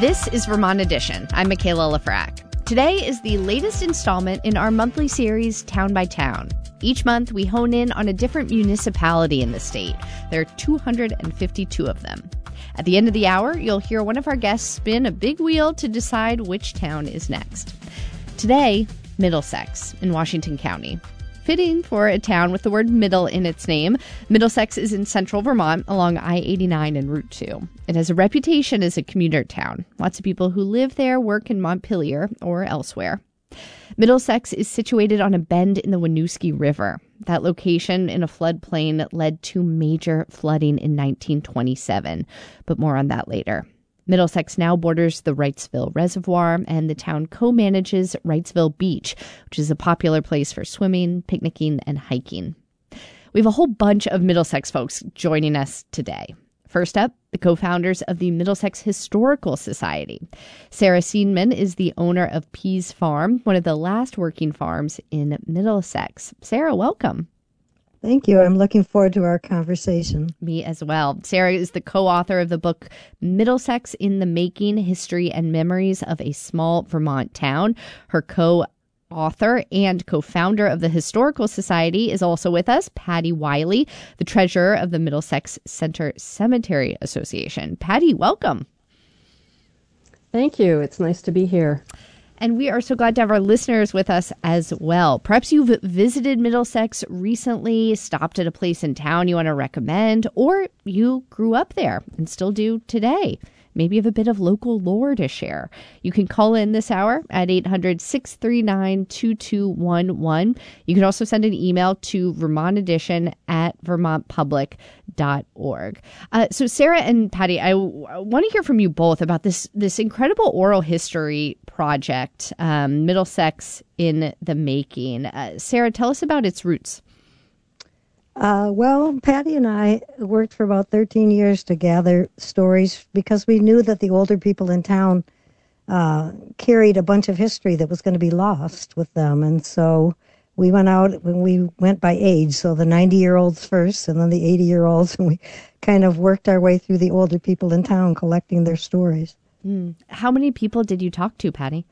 This is Vermont Edition. I'm Michaela Lafrac. Today is the latest installment in our monthly series, Town by Town. Each month, we hone in on a different municipality in the state. There are 252 of them. At the end of the hour, you'll hear one of our guests spin a big wheel to decide which town is next. Today, Middlesex in Washington County. Fitting for a town with the word middle in its name, Middlesex is in central Vermont along I-89 and Route 2. It has a reputation as a commuter town. Lots of people who live there work in Montpelier or elsewhere. Middlesex is situated on a bend in the Winooski River. That location in a floodplain led to major flooding in 1927, but more on that later. Middlesex now borders the Wrightsville Reservoir, and the town co-manages Wrightsville Beach, which is a popular place for swimming, picnicking, and hiking. We have a whole bunch of Middlesex folks joining us today. First up, the co-founders of the Middlesex Historical Society. Sarah Seidman is the owner of Pease Farm, one of the last working farms in Middlesex. Sarah, welcome. Thank you. I'm looking forward to our conversation. Me as well. Sarah is the co-author of the book Middlesex in the Making, History and Memories of a Small Vermont Town. Her co-author and co-founder of the Historical Society is also with us, Patty Wiley, the treasurer of the Middlesex Center Cemetery Association. Patty, welcome. Thank you. It's nice to be here. And we are so glad to have our listeners with us as well. Perhaps you've visited Middlesex recently, stopped at a place in town you want to recommend, or you grew up there and still do today. Maybe you have a bit of local lore to share. You can call in this hour at 800-639-2211. You can also send an email to vermontedition@vermontpublic.org. So Sarah and Patty, I want to hear from you both about this incredible oral history project, Middlesex in the Making. Sarah, tell us about its roots. Well, Patty and I worked for about 13 years to gather stories because we knew that the older people in town carried a bunch of history that was going to be lost with them. And so we went out, when we went by age, so the 90-year-olds first and then the 80-year-olds, and we kind of worked our way through the older people in town collecting their stories. How many people did you talk to, Patty?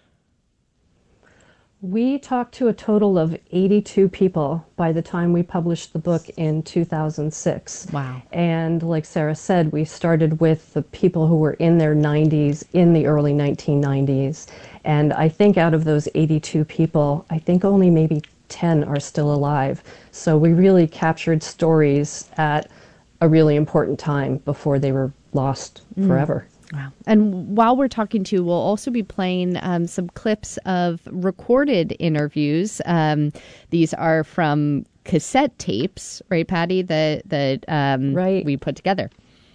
We talked to a total of 82 people by the time we published the book in 2006. Wow. And like Sarah said, we started with the people who were in their 90s in the early 1990s. And I think out of those 82 people, I think only maybe 10 are still alive. So we really captured stories at a really important time before they were lost forever. Wow. And while we're talking to you, we'll also be playing some clips of recorded interviews. These are from cassette tapes, right, Patty, that right. we put together.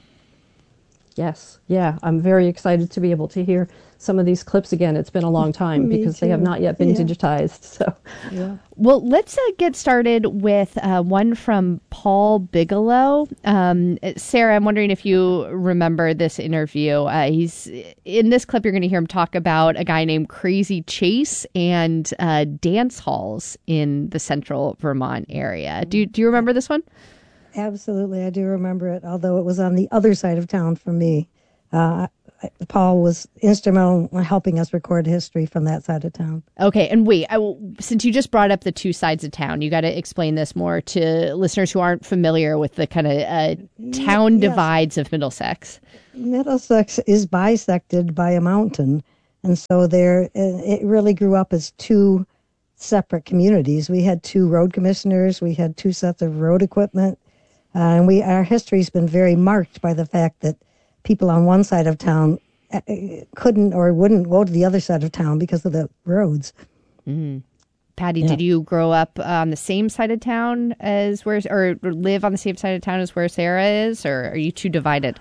Yes. Yeah. I'm very excited to be able to hear some of these clips again. It's been a long time because they have not yet been digitized. So, yeah. Well, let's get started with one from Paul Bigelow. Sarah, I'm wondering if you remember this interview. He's in this clip. You're going to hear him talk about a guy named Crazy Chase and dance halls in the central Vermont area. Do you remember this one? Absolutely, I do remember it, although it was on the other side of town from me. Paul was instrumental in helping us record history from that side of town. Okay, and wait, since you just brought up the two sides of town, you got to explain this more to listeners who aren't familiar with the kind of town divides of Middlesex. Middlesex is bisected by a mountain, and so it really grew up as two separate communities. We had two road commissioners, we had two sets of road equipment, and our history's been very marked by the fact that people on one side of town couldn't or wouldn't go to the other side of town because of the roads. Patty, did you grow up on the same side of town or live on the same side of town as where Sarah is, or are you two divided?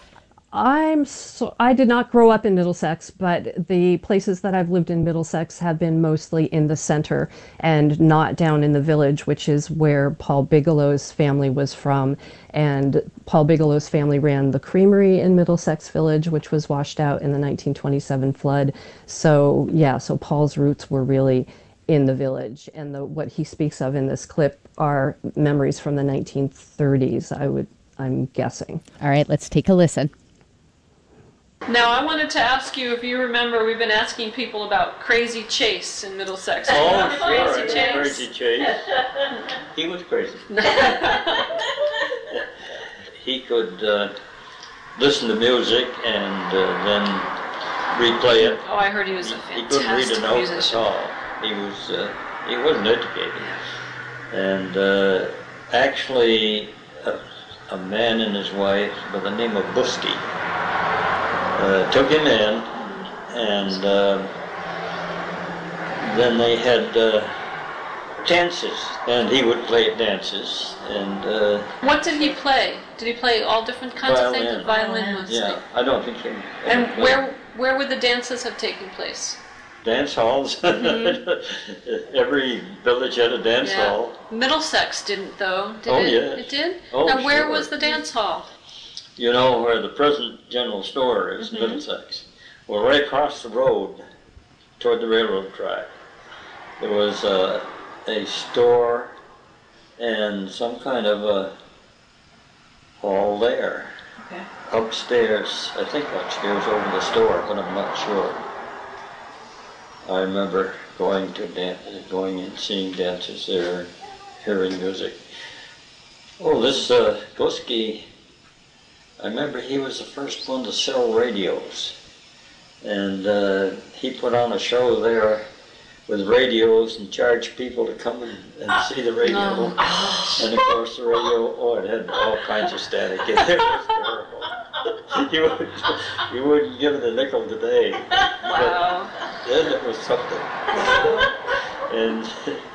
I did not grow up in Middlesex, but the places that I've lived in Middlesex have been mostly in the center and not down in the village, which is where Paul Bigelow's family was from. And Paul Bigelow's family ran the creamery in Middlesex Village, which was washed out in the 1927 flood. So Paul's roots were really in the village. And what he speaks of in this clip are memories from the 1930s, I'm guessing. All right, let's take a listen. Now, I wanted to ask you if you remember, we've been asking people about Crazy Chase in Middlesex. Oh, sure. Crazy Chase? Crazy Chase. He was crazy. He could listen to music and then replay it. Oh, I heard he was a fantastic musician. He couldn't read a note at all. He wasn't educated. And actually, a man and his wife by the name of Buski took him in, and then they had dances, and he would play at dances. And what did he play? Did he play all different kinds of things? Violin mostly. Yeah, I don't think so. And where would the dances have taken place? Dance halls. Mm-hmm. Every village had a dance hall. Middlesex didn't, though. Did it? Yes. It did? Oh, now, where sure. was the dance hall? You know where the present general store is, Mm-hmm. Middlesex. Well, right across the road toward the railroad track, there was a store and some kind of a hall there. Okay. Upstairs, I think upstairs over the store, but I'm not sure. I remember going and seeing dances there, hearing music. Oh, this Buski, I remember he was the first one to sell radios. And he put on a show there with radios and charged people to come and see the radio. Oh. And of course the radio, it had all kinds of static in it. It was terrible. You wouldn't give it a nickel today. Wow. But then it was something. And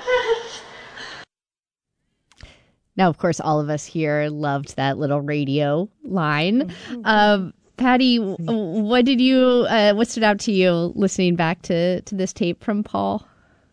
now, of course, all of us here loved that little radio line. Patty, what stood out to you listening back to this tape from Paul?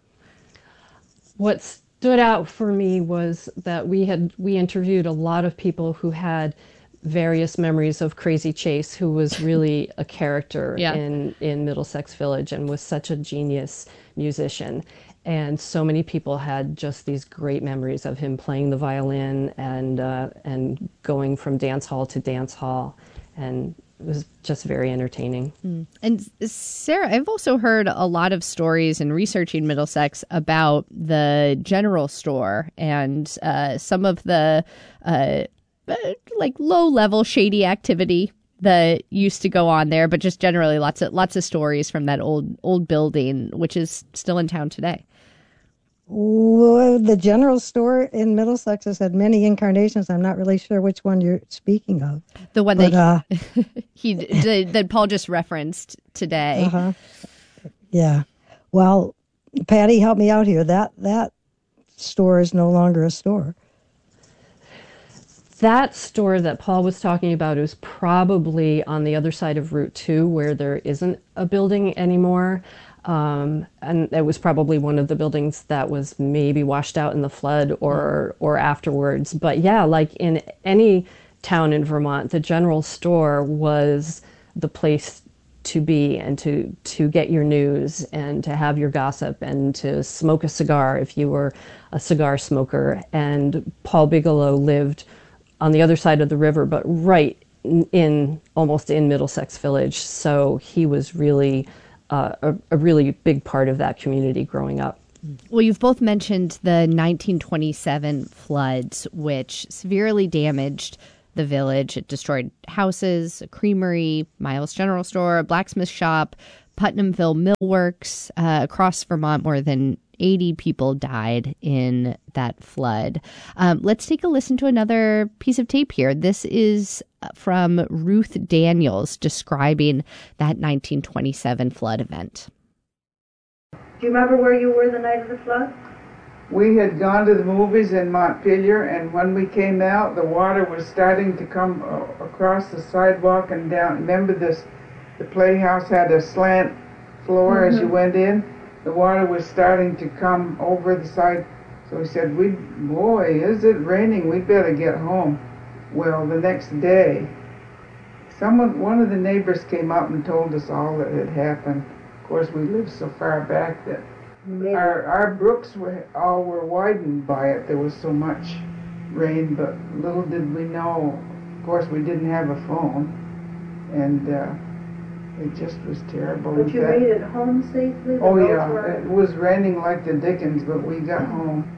What stood out for me was that we interviewed a lot of people who had various memories of Crazy Chase, who was really a character in Middlesex Village and was such a genius musician. And so many people had just these great memories of him playing the violin and going from dance hall to dance hall. And it was just very entertaining. And Sarah, I've also heard a lot of stories in researching Middlesex about the general store and some of the like low-level shady activity that used to go on there, but just generally lots of stories from that old building, which is still in town today. Well, the general store in Middlesex has had many incarnations. I'm not really sure which one you're speaking of. The one that that Paul just referenced today. Uh-huh. Yeah. Well, Patty, help me out here. That store is no longer a store. That store that Paul was talking about is probably on the other side of Route 2, where there isn't a building anymore. And it was probably one of the buildings that was maybe washed out in the flood or afterwards. But yeah, like in any town in Vermont, the general store was the place to be and to get your news and to have your gossip and to smoke a cigar if you were a cigar smoker. And Paul Bigelow lived on the other side of the river, but right almost in Middlesex Village. So he was really a really big part of that community growing up. Well, you've both mentioned the 1927 floods, which severely damaged the village. It destroyed houses, a creamery, Miles General Store, a blacksmith shop, Putnamville Millworks. Across Vermont, more than 80 people died in that flood. Let's take a listen to another piece of tape here. This is from Ruth Daniels describing that 1927 flood event. Do you remember where you were the night of the flood? We had gone to the movies in Montpelier, and when we came out, the water was starting to come across the sidewalk and down. Remember the playhouse had a slant floor as you went in? The water was starting to come over the side. So we said, boy, is it raining? We'd better get home. Well, the next day, one of the neighbors came up and told us all that had happened. Of course, we lived so far back that our brooks were widened by it. There was so much rain, but little did we know. Of course, we didn't have a phone, and It just was terrible. But you made it home safely? Oh yeah, it was raining like the dickens, but we got home.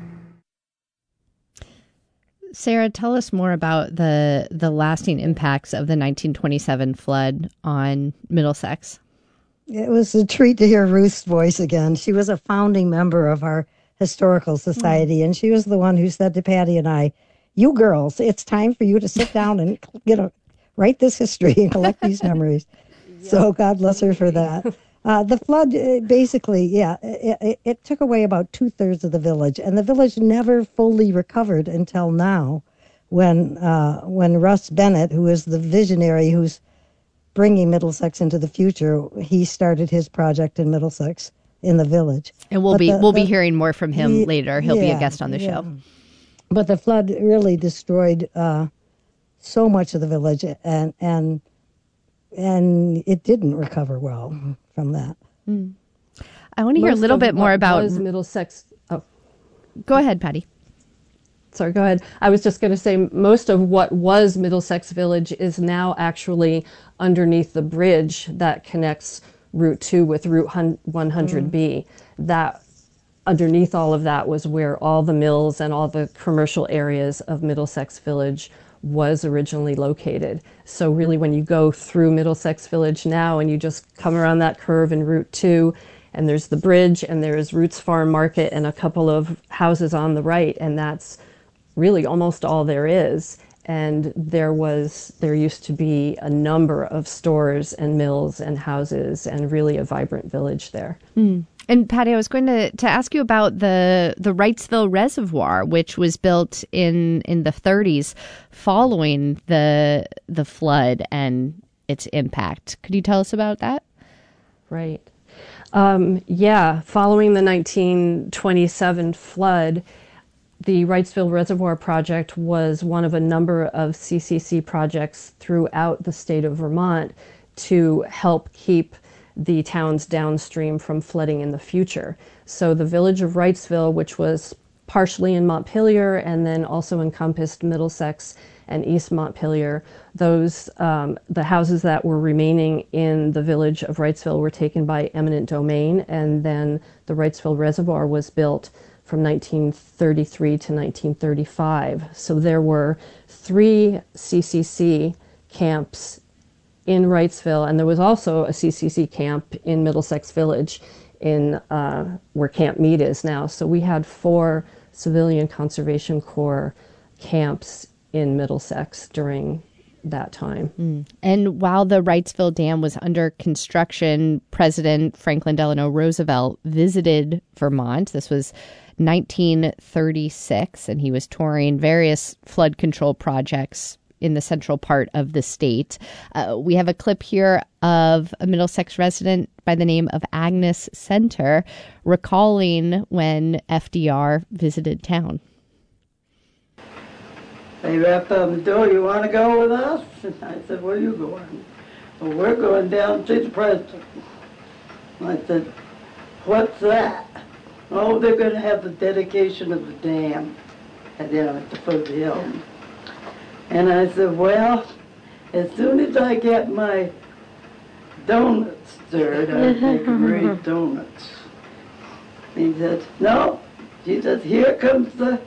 Sarah, tell us more about the lasting impacts of the 1927 flood on Middlesex. It was a treat to hear Ruth's voice again. She was a founding member of our historical society, and she was the one who said to Patty and I, "You girls, it's time for you to sit down and write this history and collect these memories." So God bless her for that. The flood, basically, it took away about 2/3 of the village, and the village never fully recovered until now, when Russ Bennett, who is the visionary who's bringing Middlesex into the future, he started his project in Middlesex in the village. And we'll be hearing more from him later. He'll be a guest on the show. But the flood really destroyed so much of the village, and it didn't recover well from that. I want to hear a little bit more about Middlesex. Oh, go ahead, Patty. Sorry, go ahead. I was just going to say most of what was Middlesex Village is now actually underneath the bridge that connects Route 2 with Route 100B. That underneath all of that was where all the mills and all the commercial areas of Middlesex Village was originally located. So really when you go through Middlesex Village now and you just come around that curve in Route 2, and there's the bridge and there's Roots Farm Market and a couple of houses on the right, and that's really almost all there is. And there used to be a number of stores and mills and houses and really a vibrant village there. And Patty, I was going to ask you about the Wrightsville Reservoir, which was built in the 30s following the flood and its impact. Could you tell us about that? Right. Following the 1927 flood, the Wrightsville Reservoir project was one of a number of CCC projects throughout the state of Vermont to help keep the towns downstream from flooding in the future. So the village of Wrightsville, which was partially in Montpelier and then also encompassed Middlesex and East Montpelier, those the houses that were remaining in the village of Wrightsville were taken by eminent domain, and then the Wrightsville Reservoir was built from 1933 to 1935. So there were 3 CCC camps in Wrightsville, and there was also a CCC camp in Middlesex Village in where Camp Meade is now. So we had 4 Civilian Conservation Corps camps in Middlesex during that time. And while the Wrightsville Dam was under construction, President Franklin Delano Roosevelt visited Vermont. This was 1936, and he was touring various flood control projects in the central part of the state. We have a clip here of a Middlesex resident by the name of Agnes Center recalling when FDR visited town. They rapped on the door, "You want to go with us?" And I said, "Where are you going?" "Well, we're going down to the president." I said, "What's that?" "Oh, they're going to have the dedication of the dam down at the foot of the hill." And I said, "Well, as soon as I get my donuts stirred, I'll make great donuts." He said, "No." He said, here comes the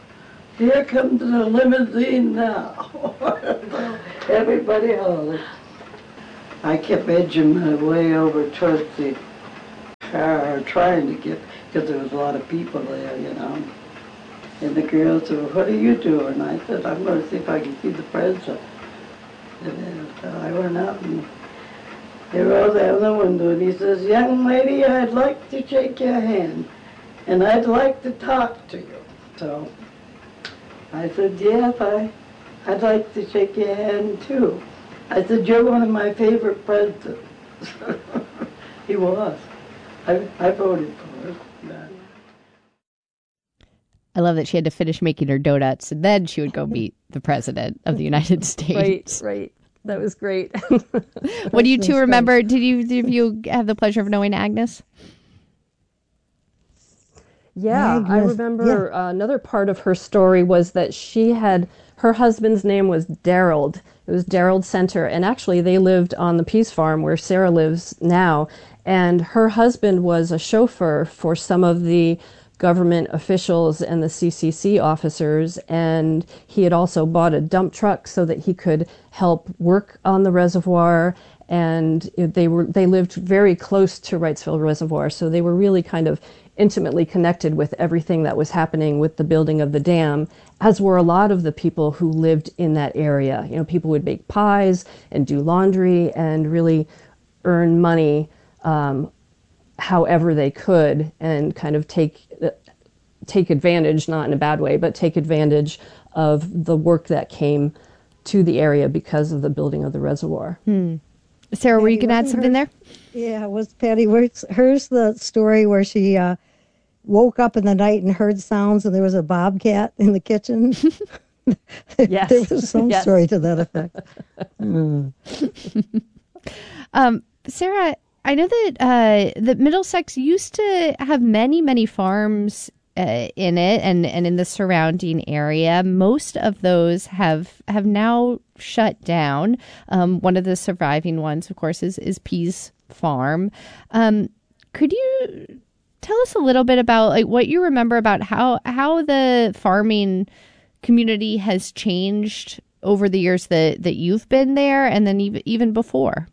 limousine now." Everybody hollered. I kept edging my way over towards the car, trying to get, because there was a lot of people there, you know. And the girl said, "What are you doing?" I said, "I'm going to see if I can see the president." And then I went out and he rose out the window and he says, "Young lady, I'd like to shake your hand and I'd like to talk to you." So I said, "Yes, I'd like to shake your hand too." I said, "You're one of my favorite presidents." He was. I voted for him. I love that she had to finish making her donuts and then she would go meet the president of the United States. Right. That was great. What do you two remember? Did you have the pleasure of knowing Agnes? Yeah, I remember another part of her story was that her husband's name was Daryl, It was Darrell Center, and actually they lived on the Pease Farm where Sarah lives now, and her husband was a chauffeur for some of the government officials and the CCC officers, and he had also bought a dump truck so that he could help work on the reservoir, and they lived very close to Wrightsville Reservoir, so they were really kind of intimately connected with everything that was happening with the building of the dam, as were a lot of the people who lived in that area. You know, people would bake pies and do laundry and really earn money however they could, and kind of take advantage, not in a bad way, but take advantage of the work that came to the area because of the building of the reservoir. Sarah, were you going to add something there? Yeah, was Patty, hers the story where she woke up in the night and heard sounds and there was a bobcat in the kitchen? Yes. There was some story to that effect. Sarah, I know that Middlesex used to have many, many farms in it and in the surrounding area. Most of those have now shut down. One of the surviving ones, of course, is Pease Farm. Could you tell us a little bit about like what you remember about how the farming community has changed over the years that you've been there, and then even before?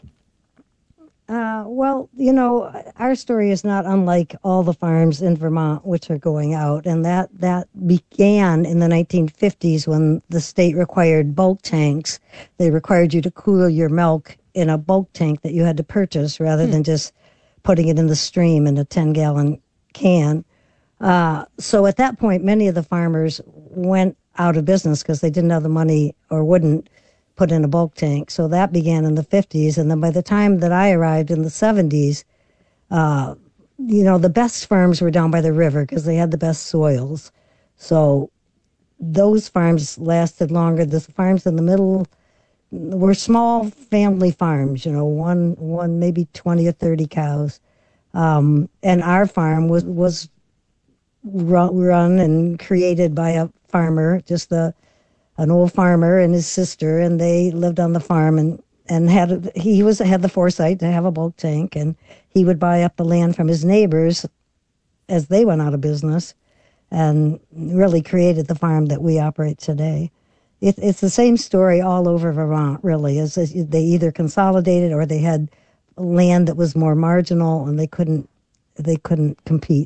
Well, you know, our story is not unlike all the farms in Vermont which are going out, and that began in the 1950s when the state required bulk tanks. They required you to cool your milk in a bulk tank that you had to purchase rather than just putting it in the stream in a 10-gallon can. So at that point, many of the farmers went out of business because they didn't have the money or wouldn't put in a bulk tank. So that began in the 50s. And then by the time that I arrived in the 70s, you know, the best farms were down by the river because they had the best soils. So those farms lasted longer. The farms in the middle were small family farms, you know, one maybe 20 or 30 cows. And our farm was run and created by a farmer, just an old farmer and his sister, and they lived on the farm and had the foresight to have a bulk tank, and he would buy up the land from his neighbors as they went out of business, and really created the farm that we operate today. It's the same story all over Vermont, really. As they either consolidated or they had land that was more marginal, and they couldn't compete.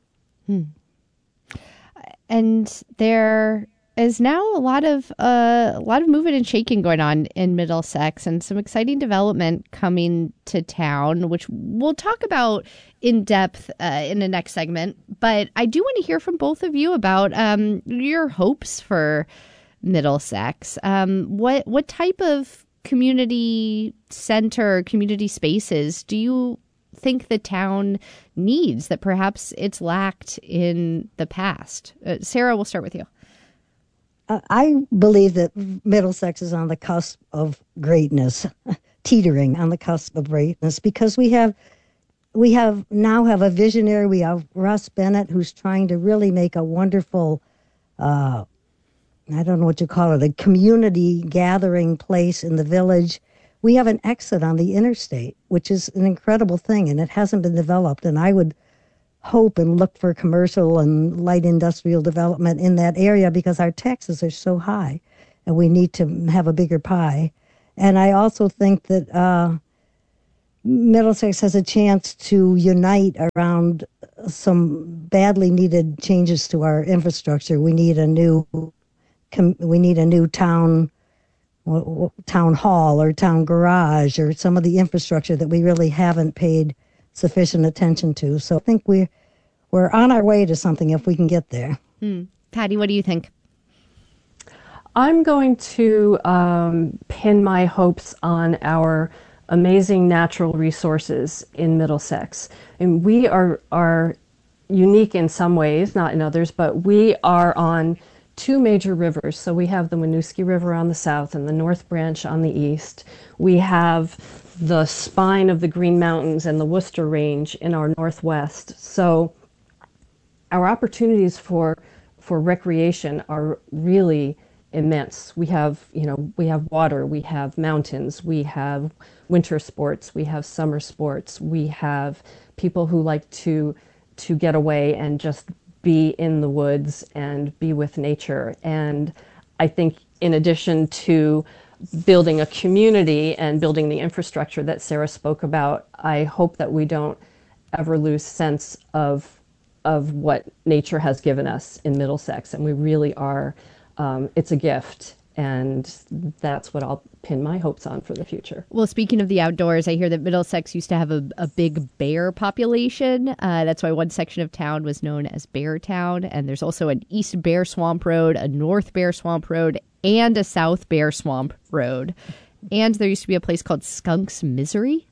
And there is now a lot of moving and shaking going on in Middlesex, and some exciting development coming to town, which we'll talk about in depth in the next segment. But I do want to hear from both of you about your hopes for Middlesex. What type of community center, community spaces do you think the town needs that perhaps it's lacked in the past? Sarah, we'll start with you. I believe that Middlesex is on the cusp of greatness, teetering on the cusp of greatness, because we have a visionary. We have Russ Bennett, who's trying to really make a wonderful, I don't know what you call it, a community gathering place in the village. We have an exit on the interstate, which is an incredible thing, and it hasn't been developed. And I would hope and look for commercial and light industrial development in that area because our taxes are so high, and we need to have a bigger pie. And I also think that Middlesex has a chance to unite around some badly needed changes to our infrastructure. We need a new town hall or town garage or some of the infrastructure that we really haven't paid sufficient attention to. So I think we're on our way to something if we can get there. Patty, what do you think? I'm going to pin my hopes on our amazing natural resources in Middlesex. And we are unique in some ways, not in others, but we are on two major rivers. So we have the Winooski River on the south and the North Branch on the east. We have the spine of the Green Mountains and the Worcester Range in our northwest. So our opportunities for recreation are really immense. We have water, we have mountains, we have winter sports, we have summer sports, we have people who like to get away and just be in the woods and be with nature. And I think in addition to building a community and building the infrastructure that Sarah spoke about, I hope that we don't ever lose sense of what nature has given us in Middlesex. And we really are, it's a gift. And that's what I'll pin my hopes on for the future. Well, speaking of the outdoors, I hear that Middlesex used to have a big bear population. That's why one section of town was known as Bear Town. And there's also an East Bear Swamp Road, a North Bear Swamp Road, and a South Bear Swamp Road. And there used to be a place called Skunk's Misery.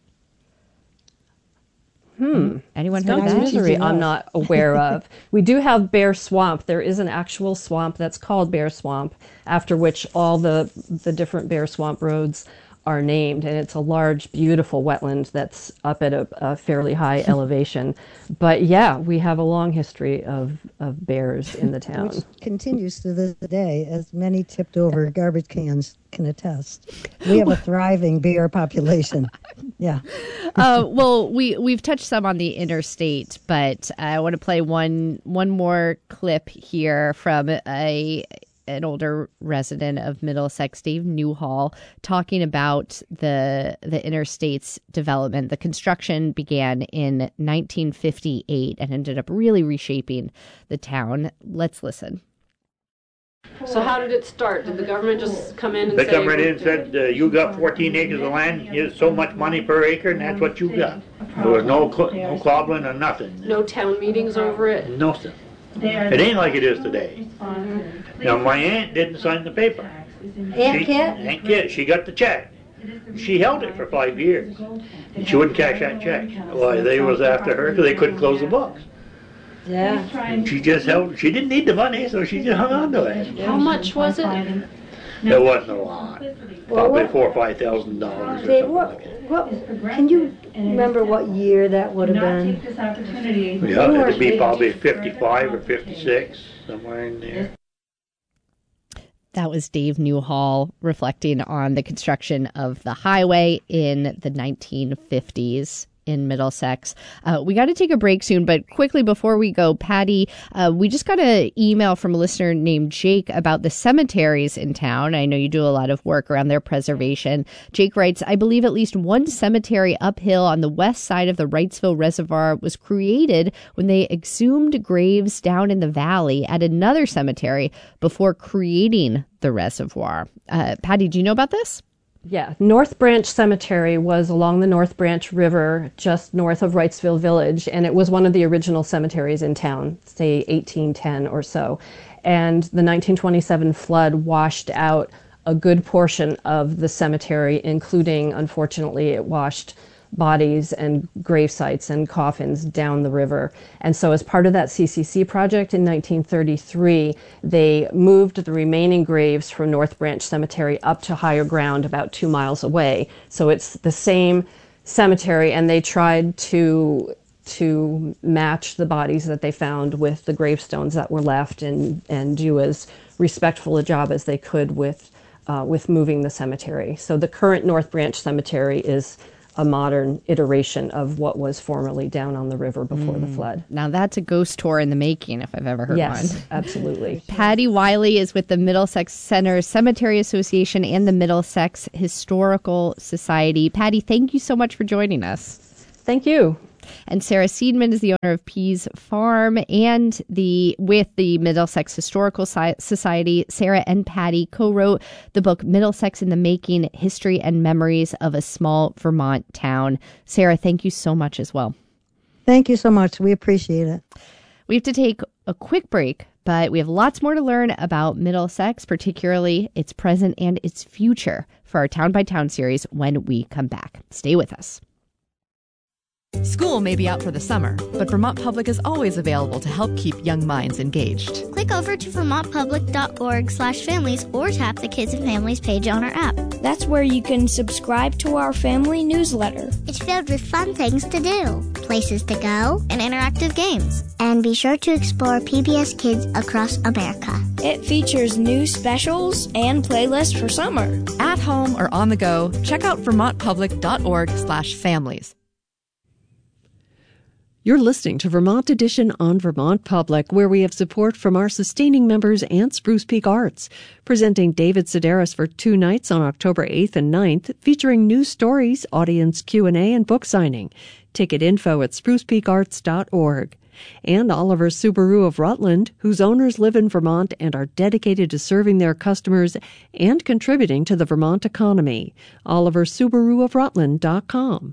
Anyone heard Skunk's that? Misery, I'm not aware of. We do have Bear Swamp. There is an actual swamp that's called Bear Swamp, after which all the different Bear Swamp roads are named, and it's a large, beautiful wetland that's up at a fairly high elevation. But yeah, we have a long history of bears in the town. Which continues to this day, as many tipped over garbage cans can attest. We have a thriving bear population. Yeah. Well, we've touched some on the interstate, but I want to play one more clip here from an older resident of Middlesex, Dave Newhall, talking about the interstate's development. The construction began in 1958 and ended up really reshaping the town. Let's listen. So how did it start? Did the government just come in and They say... come right in and said, you got 14 acres of land, here's so much money per acre, and that's what you got. There was no clobbling or nothing. No town meetings over it? No, sir. It ain't like it is today. Now, my aunt didn't sign the paper. Aunt Kit? Aunt Kit, she got the check. She held it for 5 years. And she wouldn't cash that check. Why, they was after her because they couldn't close the books. Yeah. And she just held, she didn't need the money, so she just hung on to it. How much was it? It wasn't a lot. Probably $4,000 or $5,000 or something like that. Can you remember what year that would have been? Yeah, it'd be probably 55 or 56, somewhere in there. That was Dave Newhall reflecting on the construction of the highway in the 1950s in Middlesex. We got to take a break soon, but quickly before we go, Patty, we just got an email from a listener named Jake about the cemeteries in town. I know you do a lot of work around their preservation. Jake writes, I believe at least one cemetery uphill on the west side of the Wrightsville Reservoir was created when they exhumed graves down in the valley at another cemetery before creating the reservoir. Patty, do you know about this? Yeah, North Branch Cemetery was along the North Branch River, just north of Wrightsville Village, and it was one of the original cemeteries in town, say 1810 or so. And the 1927 flood washed out a good portion of the cemetery, including, unfortunately, it washed bodies and grave sites and coffins down the river. And so as part of that CCC project in 1933, they moved the remaining graves from North Branch Cemetery up to higher ground about 2 miles away. So it's the same cemetery, and they tried to match the bodies that they found with the gravestones that were left and do as respectful a job as they could with moving the cemetery. So the current North Branch Cemetery is a modern iteration of what was formerly down on the river before the flood. Now that's a ghost tour in the making, if I've ever heard one. Yes, absolutely. Patty Wiley is with the Middlesex Center Cemetery Association and the Middlesex Historical Society. Patty, thank you so much for joining us. Thank you. And Sarah Seidman is the owner of Pease Farm and with the Middlesex Historical Society. Sarah and Patty co-wrote the book Middlesex in the Making, History and Memories of a Small Vermont Town. Sarah, thank you so much as well. Thank you so much. We appreciate it. We have to take a quick break, but we have lots more to learn about Middlesex, particularly its present and its future, for our Town by Town series when we come back. Stay with us. School may be out for the summer, but Vermont Public is always available to help keep young minds engaged. Click over to vermontpublic.org/families or tap the Kids and Families page on our app. That's where you can subscribe to our family newsletter. It's filled with fun things to do. places to go, and interactive games. And be sure to explore PBS Kids across America. It features new specials and playlists for summer. At home or on the go, check out vermontpublic.org/families. You're listening to Vermont Edition on Vermont Public, where we have support from our sustaining members and Spruce Peak Arts, presenting David Sedaris for 2 nights on October 8th and 9th, featuring news stories, audience Q&A, and book signing. Ticket info at sprucepeakarts.org. And Oliver Subaru of Rutland, whose owners live in Vermont and are dedicated to serving their customers and contributing to the Vermont economy. OliverSubaruofRutland.com.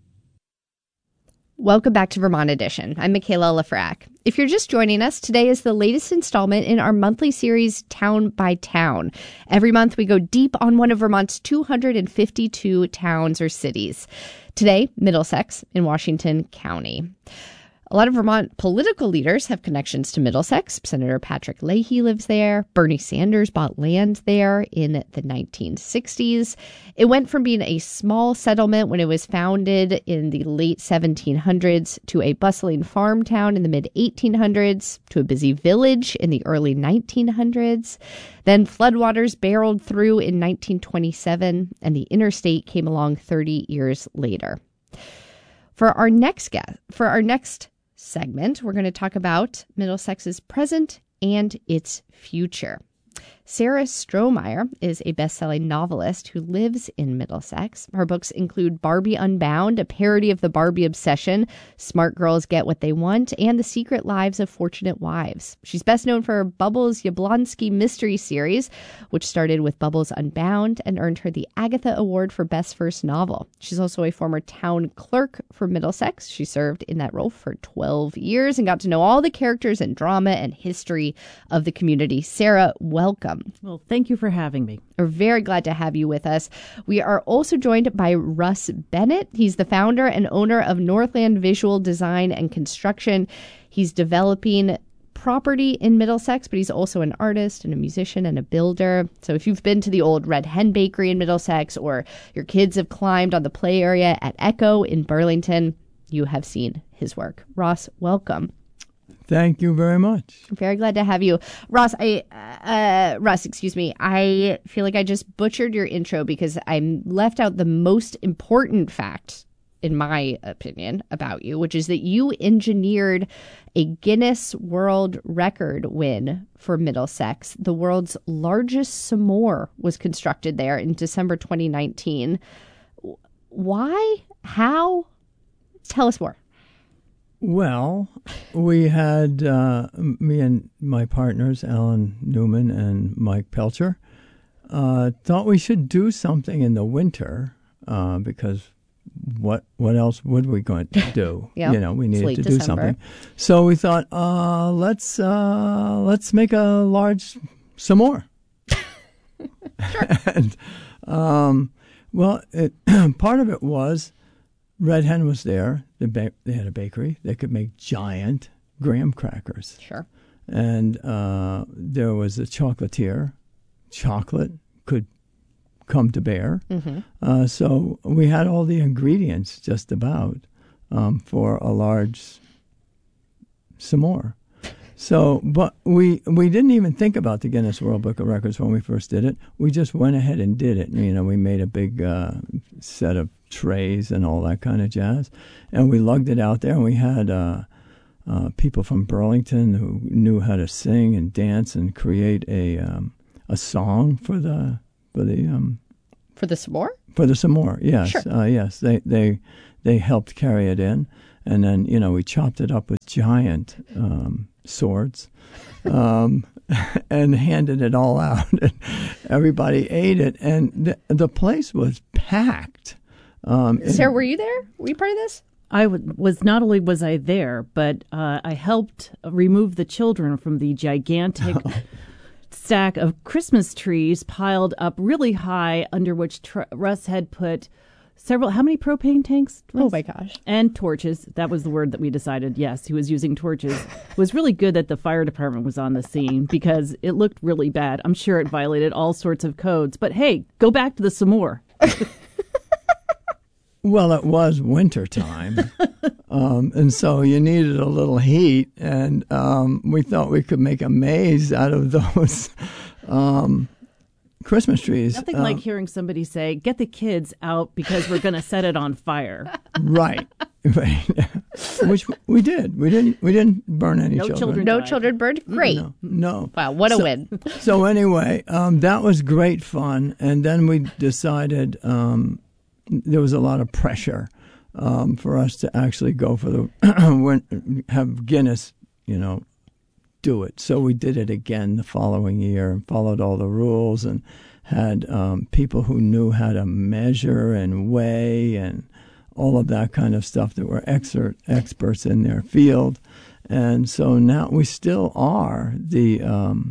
Welcome back to Vermont Edition. I'm Michaela Lafrac. If you're just joining us, today is the latest installment in our monthly series, Town by Town. Every month, we go deep on one of Vermont's 252 towns or cities. Today, Middlesex in Washington County. A lot of Vermont political leaders have connections to Middlesex. Senator Patrick Leahy lives there. Bernie Sanders bought land there in the 1960s. It went from being a small settlement when it was founded in the late 1700s to a bustling farm town in the mid-1800s to a busy village in the early 1900s. Then floodwaters barreled through in 1927, and the interstate came along 30 years later. For our next segment, we're going to talk about Middlesex's present and its future. Sarah Strohmeyer is a best-selling novelist who lives in Middlesex. Her books include Barbie Unbound, a parody of the Barbie obsession, Smart Girls Get What They Want, and The Secret Lives of Fortunate Wives. She's best known for Bubbles Yablonsky mystery series, which started with Bubbles Unbound and earned her the Agatha Award for Best First Novel. She's also a former town clerk for Middlesex. She served in that role for 12 years and got to know all the characters and drama and history of the community. Sarah, welcome. Well, thank you for having me. We're very glad to have you with us. We are also joined by Russ Bennett. He's the founder and owner of Northland Visual Design and Construction. He's developing property in Middlesex, but he's also an artist and a musician and a builder. So if you've been to the old Red Hen Bakery in Middlesex, or your kids have climbed on the play area at Echo in Burlington, you have seen his work. Ross, welcome. Thank you very much. I'm very glad to have you. Russ, I feel like I just butchered your intro because I left out the most important fact, in my opinion, about you, which is that you engineered a Guinness World Record win for Middlesex. The world's largest s'more was constructed there in December 2019. Why? How? Tell us more. Well, we had, me and my partners, Alan Newman and Mike Pelcher, thought we should do something in the winter because what else would we going to do? Yep. You know, we needed to do December. something. So we thought, let's make a large s'more. Sure. And, part of it was Red Hen was there. They had a bakery. They could make giant graham crackers. Sure. And there was a chocolatier. Chocolate could come to bear. Mm-hmm. So we had all the ingredients just about for a large s'more. So, but we didn't even think about the Guinness World Book of Records when we first did it. We just went ahead and did it. You know, we made a big set of trays and all that kind of jazz, and we lugged it out there. And we had people from Burlington who knew how to sing and dance and create a song for the s'more. For the s'more, yes, Sure. Yes. They helped carry it in, and then we chopped it up with giant swords, and handed it all out. And everybody ate it, and the place was packed. Sarah, were you there? Were you part of this? I was not only was I there, but I helped remove the children from the gigantic stack of Christmas trees piled up really high, under which Russ had put several. How many propane tanks, Russ? Oh my gosh! And torches. That was the word that we decided. Yes, he was using torches. It was really good that the fire department was on the scene because it looked really bad. I'm sure it violated all sorts of codes. But hey, go back to the s'more. Well, it was winter time, And so you needed a little heat, and we thought we could make a maze out of those Christmas trees. Nothing like hearing somebody say, "Get the kids out because we're going to set it on fire." Right. Which we did. We didn't burn any children. No children burned. Great. No. Wow, what a win. So anyway, that was great fun, and then we decided there was a lot of pressure for us to actually go for have Guinness, do it. So we did it again the following year and followed all the rules and had people who knew how to measure and weigh and all of that kind of stuff that were experts in their field. And so now we still are the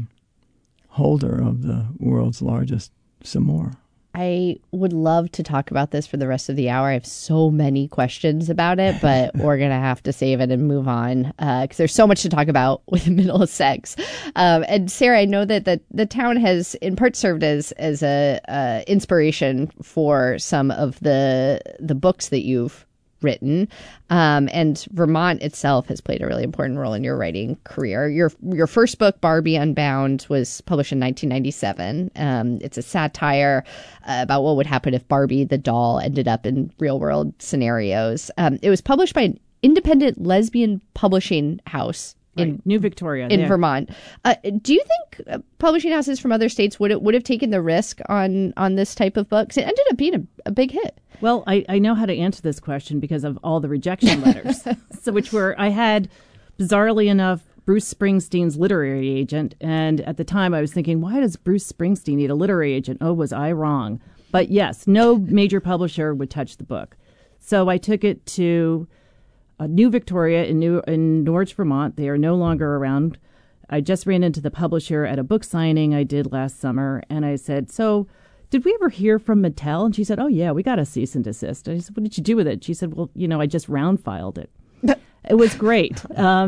holder of the world's largest s'more. I would love to talk about this for the rest of the hour. I have so many questions about it, but we're going to have to save it and move on because there's so much to talk about with Middlesex. And Sarah, I know that the town has in part served as a inspiration for some of the books that you've written, and Vermont itself has played a really important role in your writing career. Your first book, Barbie Unbound, was published in 1997. It's a satire about what would happen if Barbie the doll ended up in real world scenarios. It was published by an independent lesbian publishing house in New Victoria in Vermont. Do you think publishing houses from other states would have taken the risk on this type of books? It ended up being a big hit. Well, I know how to answer this question because of all the rejection letters. I had, bizarrely enough, Bruce Springsteen's literary agent. And at the time I was thinking, why does Bruce Springsteen need a literary agent? Oh, was I wrong? But yes, no major publisher would touch the book. So I took it to New Victoria in Norwich, Vermont. They are no longer around. I just ran into the publisher at a book signing I did last summer. And I said, so did we ever hear from Mattel? And she said, oh, yeah, we got a cease and desist. I said, what did you do with it? She said, well, I just round filed it. It was great.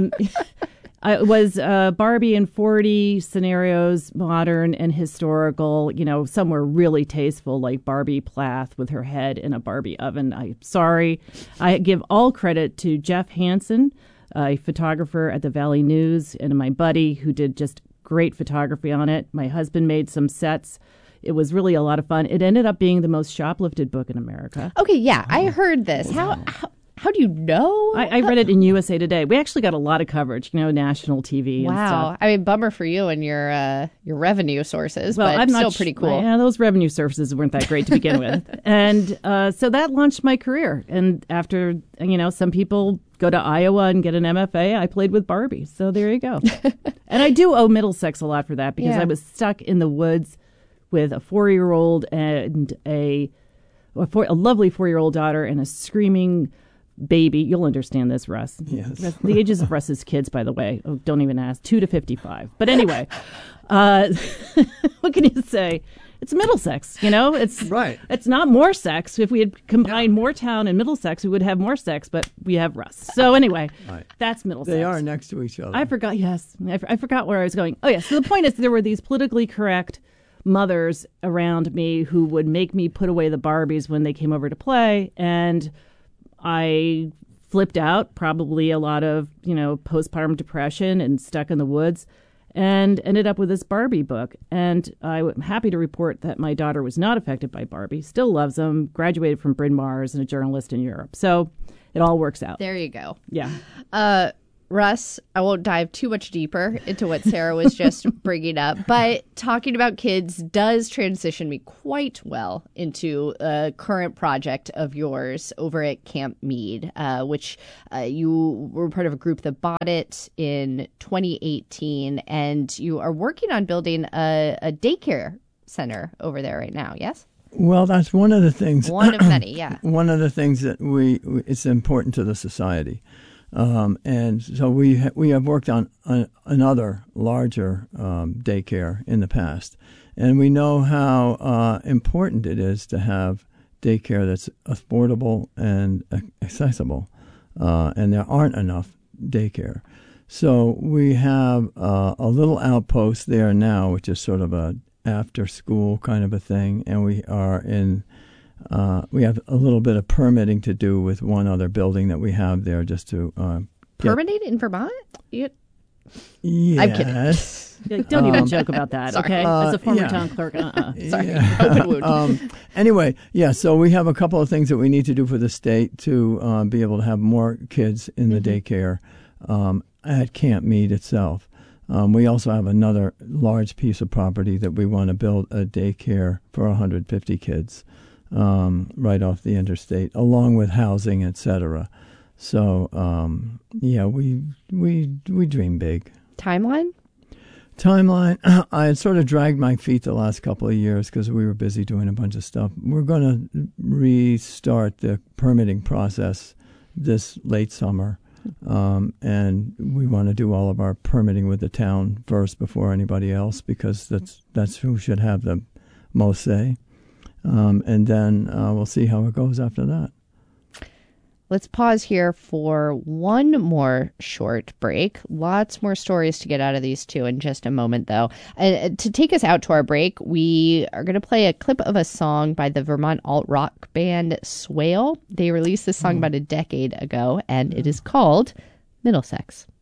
It was Barbie in 40 scenarios, modern and historical. Some were really tasteful, like Barbie Plath with her head in a Barbie oven. I'm sorry. I give all credit to Jeff Hansen, a photographer at the Valley News, and my buddy who did just great photography on it. My husband made some sets. It was really a lot of fun. It ended up being the most shoplifted book in America. Okay, yeah, I heard this. How do you know? I read it in USA Today. We actually got a lot of coverage, national TV and stuff. I mean, bummer for you and your revenue sources, but still pretty cool. Yeah, those revenue sources weren't that great to begin with. And so that launched my career. And after, some people go to Iowa and get an MFA, I played with Barbie. So there you go. And I do owe Middlesex a lot for that because I was stuck in the woods with a 4-year-old and a lovely 4-year-old daughter and a screaming baby. You'll understand this, Russ. Yes. The ages of Russ's kids, by the way. Oh, don't even ask. 2 to 55. But anyway, what can you say? It's Middlesex, It's right. It's not more sex. If we had combined Moortown and Middlesex, we would have more sex, but we have Russ. So anyway, That's Middlesex. They are next to each other. I forgot, yes. I forgot where I was going. Oh, yes. So the point is there were these politically correct mothers around me who would make me put away the Barbies when they came over to play, and I flipped out, probably a lot of, postpartum depression and stuck in the woods, and ended up with this Barbie book. And I'm happy to report that my daughter was not affected by Barbie, still loves them, graduated from Bryn Mawr and a journalist in Europe. So it all works out. There you go. Yeah. Russ, I won't dive too much deeper into what Sarah was just bringing up, but talking about kids does transition me quite well into a current project of yours over at Camp Mead, which you were part of a group that bought it in 2018, and you are working on building a daycare center over there right now, yes? Well, that's one of the things. One of many, yeah. One of the things that it's important to the society. And so we have worked on another larger daycare in the past, and we know how important it is to have daycare that's affordable and accessible, and there aren't enough daycare. So we have a little outpost there now, which is sort of a after-school kind of a thing, and we are in we have a little bit of permitting to do with one other building that we have there, just to permitting in Vermont. Yes. I'm kidding. Don't even joke about that, okay? As a former town clerk, Sorry. Yeah. Open wound. Anyway, so we have a couple of things that we need to do for the state to be able to have more kids in the daycare at Camp Meade itself. We also have another large piece of property that we want to build a daycare for 150 kids right off the interstate, along with housing, etc. So, we dream big. Timeline? I had sort of dragged my feet the last couple of years because we were busy doing a bunch of stuff. We're going to restart the permitting process this late summer. And we want to do all of our permitting with the town first before anybody else, because that's who should have the most say. And then we'll see how it goes after that. Let's pause here for one more short break. Lots more stories to get out of these two in just a moment, though. To take us out to our break, we are going to play a clip of a song by the Vermont alt-rock band Swale. They released this song about a decade ago, and it is called Middlesex.